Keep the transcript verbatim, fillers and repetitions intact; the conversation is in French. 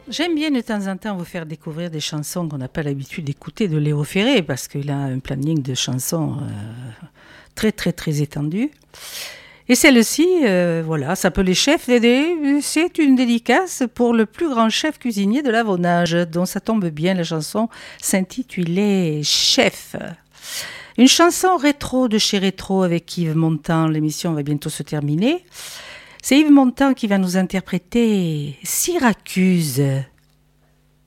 J'aime bien de temps en temps vous faire découvrir des chansons qu'on n'a pas l'habitude d'écouter de Léo Ferré, parce qu'il a un planning de chansons euh, très très très étendu. Et celle-ci, euh, voilà, s'appelle Les Chefs Dédé. C'est une dédicace pour le plus grand chef cuisinier de l'Avonage, dont ça tombe bien, la chanson s'intitulait Chef. Une chanson rétro de chez Rétro avec Yves Montand. L'émission va bientôt se terminer. C'est Yves Montand qui va nous interpréter Syracuse.